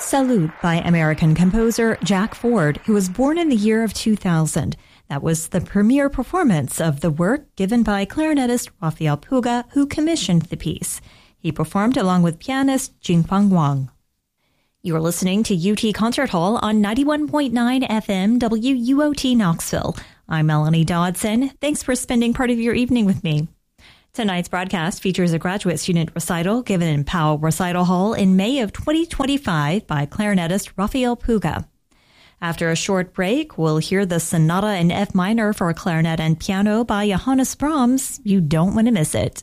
Salute by American composer Jack Ford, who was born in the year of 2000. That was the premiere performance of the work given by clarinetist Rafael Puga, who commissioned the piece. He performed along with pianist Jingfang Wang. You're listening to UT Concert Hall on 91.9 FM WUOT Knoxville. I'm Melanie Dodson. Thanks for spending part of your evening with me. Tonight's broadcast features a graduate student recital given in Powell Recital Hall in May of 2025 by clarinetist Rafael Puga. After a short break, we'll hear the Sonata in F minor for clarinet and piano by Johannes Brahms. You don't want to miss it.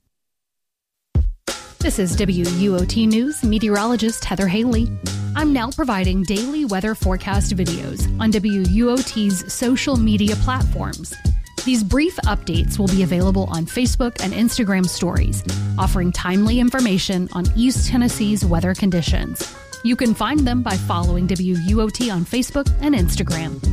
This is WUOT News meteorologist Heather Haley. I'm now providing daily weather forecast videos on WUOT's social media platforms. These brief updates will be available on Facebook and Instagram stories, offering timely information on East Tennessee's weather conditions. You can find them by following WUOT on Facebook and Instagram.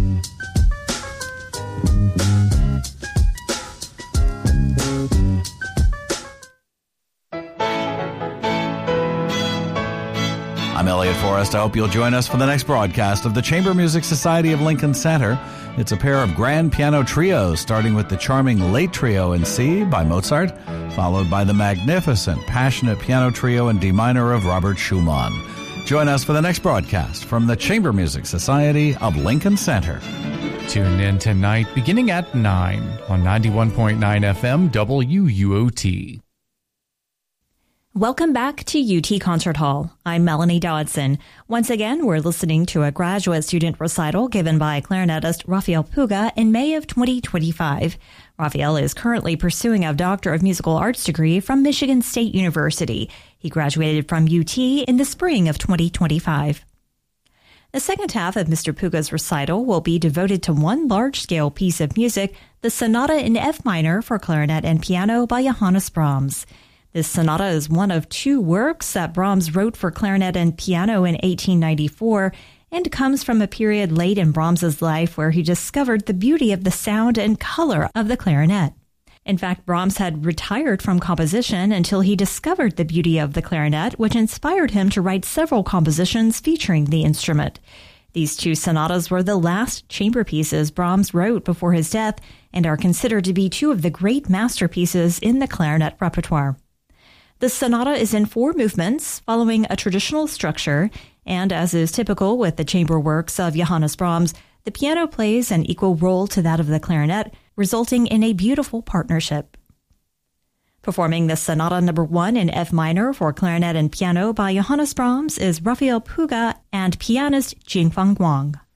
I'm Elliot Forrest. I hope you'll join us for the next broadcast of the Chamber Music Society of Lincoln Center. It's a pair of grand piano trios, starting with the charming Late Trio in C by Mozart, followed by the magnificent Passionate Piano Trio in D minor of Robert Schumann. Join us for the next broadcast from the Chamber Music Society of Lincoln Center. Tune in tonight beginning at 9 on 91.9 FM WUOT. Welcome back to UT Concert Hall. I'm Melanie Dodson. Once again, we're listening to a graduate student recital given by clarinetist Rafael Puga in May of 2025. Rafael is currently pursuing a Doctor of Musical Arts degree from Michigan State University. He graduated from UT in the spring of 2025. The second half of Mr. Puga's recital will be devoted to one large-scale piece of music, the Sonata in F minor for clarinet and piano by Johannes Brahms. This sonata is one of two works that Brahms wrote for clarinet and piano in 1894 and comes from a period late in Brahms's life where he discovered the beauty of the sound and color of the clarinet. In fact, Brahms had retired from composition until he discovered the beauty of the clarinet, which inspired him to write several compositions featuring the instrument. These two sonatas were the last chamber pieces Brahms wrote before his death and are considered to be two of the great masterpieces in the clarinet repertoire. The sonata is in 4 movements, following a traditional structure, and as is typical with the chamber works of Johannes Brahms, the piano plays an equal role to that of the clarinet, resulting in a beautiful partnership. Performing the Sonata No. 1 in F minor for clarinet and piano by Johannes Brahms is Rafael Puga and pianist Jingfang Wang.